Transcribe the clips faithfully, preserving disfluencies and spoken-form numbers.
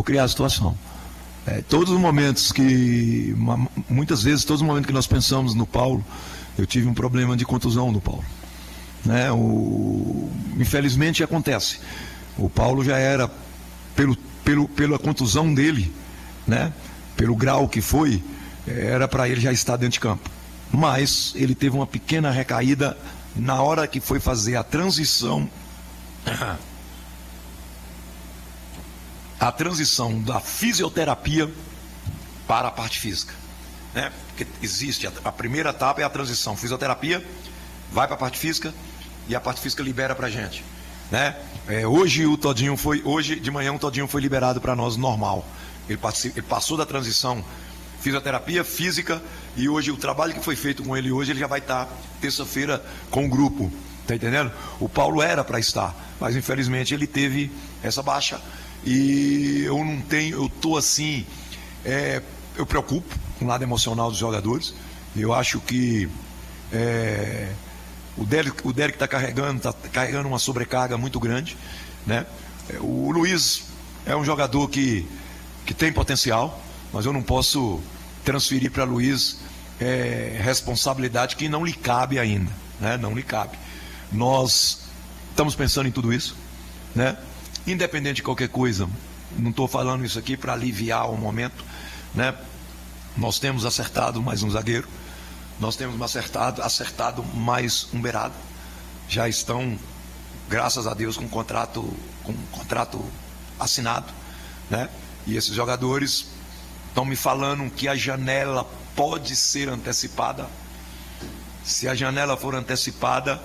criar a situação. É, todos os momentos que, muitas vezes, todos os momentos que nós pensamos no Paulo, eu tive um problema de contusão no Paulo. Né? O, infelizmente acontece. O Paulo já era, pelo, pelo, pela contusão dele, né? Pelo grau que foi, era para ele já estar dentro de campo. Mas ele teve uma pequena recaída na hora que foi fazer a transição, a transição da fisioterapia para a parte física. Né? Porque existe, a, a primeira etapa é a transição, fisioterapia, vai para a parte física e a parte física libera para a gente. Né? É, hoje o Todinho foi, hoje de manhã o Todinho foi liberado para nós normal. Ele, ele passou da transição fisioterapia física e hoje o trabalho que foi feito com ele hoje, ele já vai estar terça-feira com o grupo, tá entendendo? O Paulo era para estar, mas infelizmente ele teve essa baixa e eu não tenho, eu tô assim, é, eu preocupo com o lado emocional dos jogadores. Eu acho que é, o Derek, o Derek está carregando, tá carregando uma sobrecarga muito grande, né? O Luiz é um jogador que, que tem potencial, mas eu não posso transferir para Luiz é, responsabilidade que não lhe cabe ainda, né? Não lhe cabe. Nós estamos pensando em tudo isso, né? Independente de qualquer coisa, não estou falando isso aqui para aliviar o momento, né? Nós temos acertado mais um zagueiro, nós temos acertado, acertado mais um beirada, já estão, graças a Deus, com contrato, com contrato assinado, né? E esses jogadores estão me falando que a janela pode ser antecipada. Se a janela for antecipada,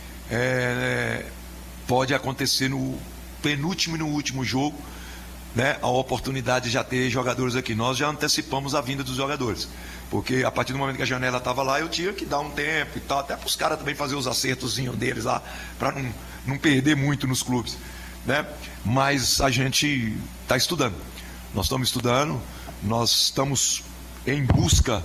é, pode acontecer no penúltimo e no último jogo, né, a oportunidade de já ter jogadores aqui. Nós já antecipamos a vinda dos jogadores, porque a partir do momento que a janela estava lá, eu tinha que dar um tempo e tal, até para os caras também fazer os acertozinhos deles lá, para não, não perder muito nos clubes, né? Mas a gente está estudando, nós estamos estudando, nós estamos em busca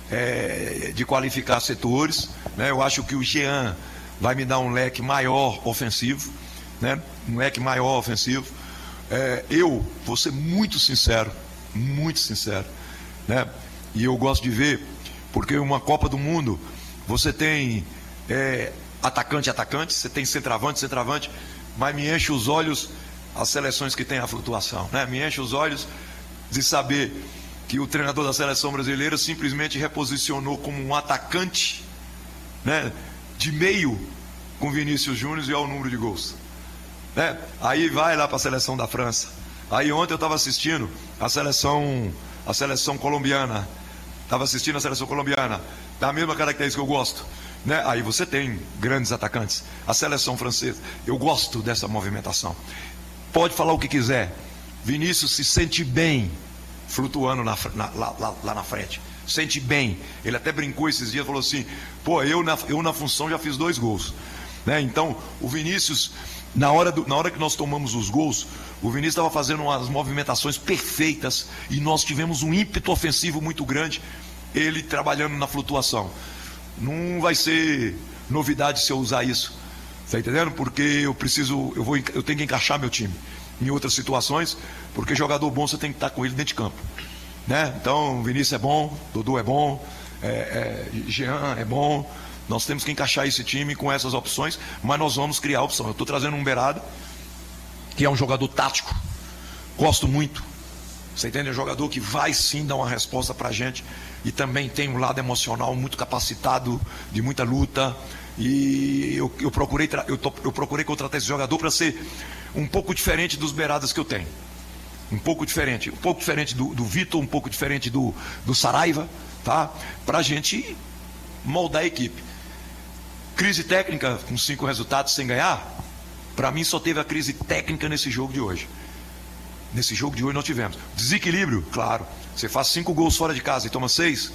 é, de qualificar setores, né? Eu acho que o Jean vai me dar um leque maior ofensivo, né? Um leque maior ofensivo. É, eu vou ser muito sincero, muito sincero, né? E eu gosto de ver, porque uma Copa do Mundo, você tem é, atacante, atacante, você tem centroavante, centroavante, mas me enche os olhos as seleções que tem a flutuação, né? Me enche os olhos de saber que o treinador da seleção brasileira simplesmente reposicionou como um atacante, né, de meio com Vinícius Júnior e ao número de gols, né? Aí vai lá para a seleção da França. Aí ontem eu estava assistindo a seleção, a seleção colombiana, estava assistindo a seleção colombiana, da mesma característica que eu gosto, né? Aí você tem grandes atacantes. A seleção francesa, eu gosto dessa movimentação. Pode falar o que quiser, Vinícius se sente bem flutuando na, na, lá, lá, lá na frente, sente bem. Ele até brincou esses dias, falou assim: pô, eu na, eu na função já fiz dois gols, né? Então o Vinícius, na hora, do, na hora que nós tomamos os gols, o Vinícius estava fazendo umas movimentações perfeitas e nós tivemos um ímpeto ofensivo muito grande, ele trabalhando na flutuação. Não vai ser novidade se eu usar isso, tá entendendo? Porque eu preciso, eu, vou, eu tenho que encaixar meu time em outras situações, porque jogador bom você tem que estar com ele dentro de campo, né? Então Vinícius é bom, Dudu é bom, é, é, Jean é bom. Nós temos que encaixar esse time com essas opções, mas nós vamos criar a opção. Eu estou trazendo um beirada, que é um jogador tático, gosto muito, você entende? É um jogador que vai sim dar uma resposta para a gente, e também tem um lado emocional muito capacitado, de muita luta. E eu, eu, procurei, eu, tô, eu procurei contratar esse jogador para ser um pouco diferente dos beiradas que eu tenho, um pouco diferente, um pouco diferente do, do Vitor, um pouco diferente do, do Saraiva, tá? Para a gente moldar a equipe. Crise técnica com cinco resultados sem ganhar, para mim só teve a crise técnica nesse jogo de hoje. Nesse jogo de hoje nós tivemos desequilíbrio, claro. Você faz cinco gols fora de casa e toma seis,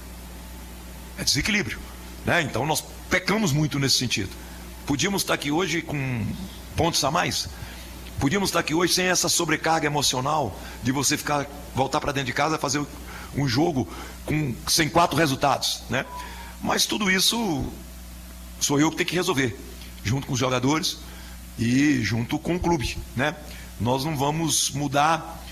é desequilíbrio, né? Então nós pecamos muito nesse sentido. Podíamos estar aqui hoje com pontos a mais, podíamos estar aqui hoje sem essa sobrecarga emocional de você ficar, voltar para dentro de casa e fazer um jogo com, sem quatro resultados, né? Mas tudo isso sou eu que tenho que resolver, junto com os jogadores e junto com o clube, né? Nós não vamos mudar